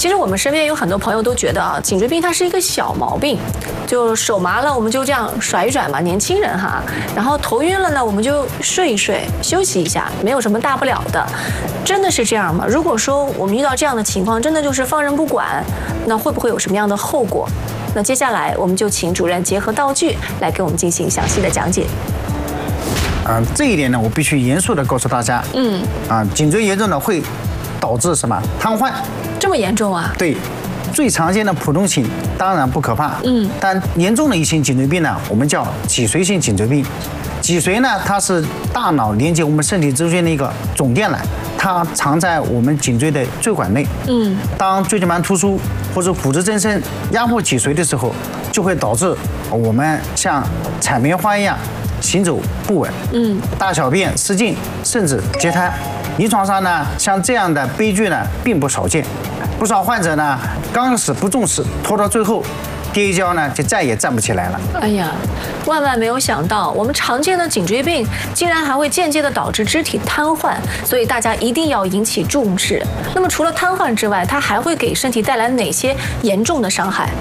其实我们身边有很多朋友都觉得啊，颈椎病它是一个小毛病，就手麻了我们就这样甩一甩嘛，年轻人哈。然后头晕了呢，我们就睡一睡，休息一下，没有什么大不了的。真的是这样吗？如果说我们遇到这样的情况，真的就是放任不管，那会不会有什么样的后果？那接下来我们就请主任结合道具来给我们进行详细的讲解。 这一点呢，我必须严肃地告诉大家。颈椎炎症呢会导致什么瘫痪？这么严重啊？ 对，最常见的普通型当然不可怕。但严重的一型颈椎病呢，我们叫脊髓性颈椎病。脊髓呢，它是大脑连接我们身体之间的一个总电缆，它藏在我们颈椎的椎管内。当椎间盘突出或者骨质增生压迫脊髓的时候，就会导致我们像踩棉花一样行走不稳，大小便失禁，甚至截瘫。临床上呢，像这样的悲剧呢并不少见，不少患者呢刚开始不重视，拖到最后跌一跤呢就再也站不起来了。 哎呀，万万没有想到，我们常见的颈椎病竟然还会间接的导致肢体瘫痪，所以大家一定要引起重视。那么除了瘫痪之外，它还会给身体带来哪些严重的伤害？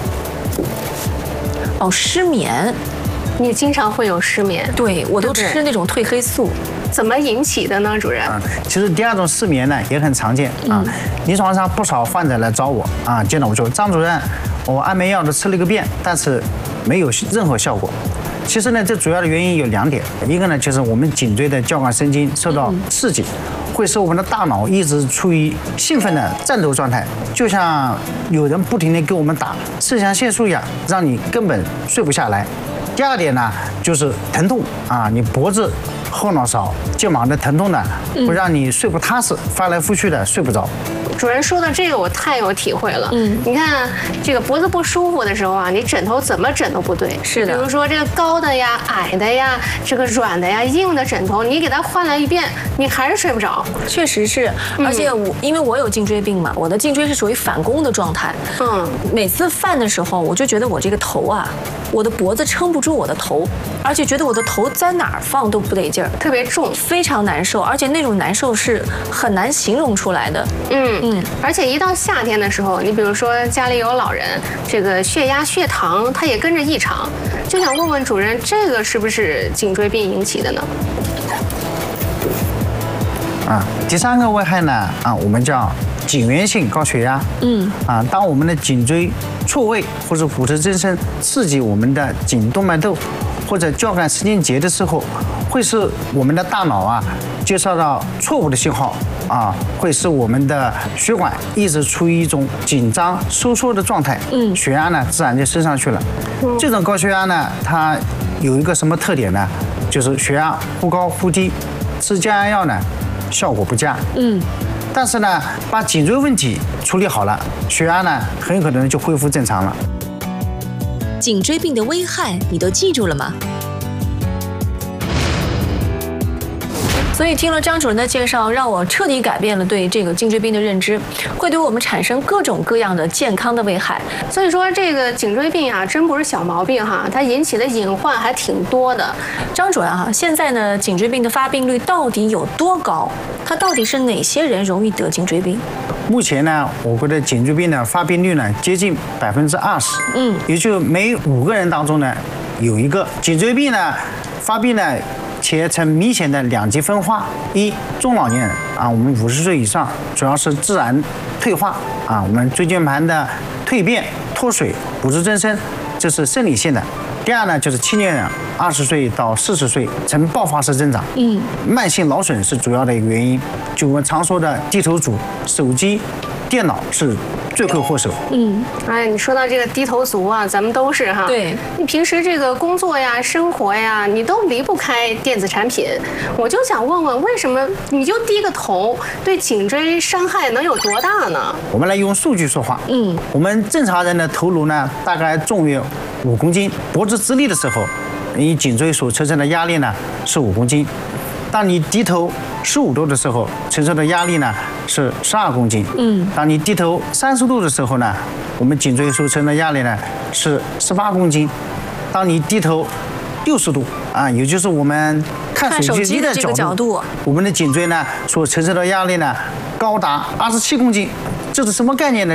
失眠。 你经常会有失眠？ 对，我都吃那种褪黑素。 怎么引起的呢，主任？ 其实第二种失眠呢也很常见啊。临床上不少患者来找我啊，见到我说：“张主任，我安眠药都吃了个遍，但是没有任何效果。”其实呢，这主要的原因有2点，一个呢就是我们颈椎的交感神经受到刺激，会使我们的大脑一直处于兴奋的战斗状态，就像有人不停地给我们打肾上腺素一样，让你根本睡不下来。第2点呢，就是疼痛啊，你脖子、后脑勺、肩膀的疼痛呢，会让你睡不踏实，翻来覆去的睡不着。 主任说的这个我太有体会了。你看这个脖子不舒服的时候啊，你枕头怎么枕都不对。 是的。 比如说这个高的呀、矮的呀、这个软的呀、硬的枕头，你给它换来一遍，你还是睡不着。 确实是，而且因为我有颈椎病嘛，我的颈椎是属于反弓的状态。每次犯的时候，我就觉得我这个头啊，我的脖子撑不住我的头，而且觉得我的头在哪儿放都不得劲儿， 特别重， 非常难受，而且那种难受是很难形容出来的。 而且一到夏天的时候，你比如说家里有老人，这个血压、血糖它也跟着异常，就想问问主任，这个是不是颈椎病引起的呢？ 第3个危害呢我们叫颈源性高血压。当我们的颈椎错位或者骨质增生刺激我们的颈动脉窦或者交感神经节的时候，会使我们的大脑接收到错误的信号会使我们的血管一直处于一种紧张收缩的状态，血压呢自然就升上去了。这种高血压呢，它有一个什么特点呢？就是血压忽高忽低，吃降压药呢效果不佳。但是呢，把颈椎问题处理好了，血压呢很有可能就恢复正常了。 颈椎病的危害你都记住了吗？ 所以听了张主任的介绍，让我彻底改变了对这个颈椎病的认知，会对我们产生各种各样的健康的危害。 所以说这个颈椎病真不是小毛病它引起的隐患还挺多的。 张主任现在呢颈椎病的发病率到底有多高？它到底是哪些人容易得颈椎病？ 目前呢，我国的颈椎病的发病率呢接近20%，也就每5个人当中呢有1个颈椎病呢发病呢。且呈明显的2级分化：一，中老年人我们50岁以上，主要是自然退化我们椎间盘的蜕变、脱水、骨质增生，这是生理性的。第2呢，就是青年人，20岁到40岁呈爆发式增长。慢性劳损是主要的一个原因，就我们常说的低头族、手机、电脑是罪魁祸首。 你说到这个低头族咱们都是对， 你平时这个工作呀、生活呀，你都离不开电子产品。我就想问问，为什么你就低个头，对颈椎伤害能有多大呢？ 我们来用数据说话。我们正常人的头颅呢，大概重约5公斤，脖子直立的时候，你颈椎所承受的压力呢是5公斤。当你低头15度的时候，承受的压力呢是12公斤。当你低头30度的时候呢，我们颈椎所承受的压力呢是18公斤。当你低头60度也就是我们看手机的角度，我们的颈椎呢所承受的压力呢高达27公斤。这是什么概念呢？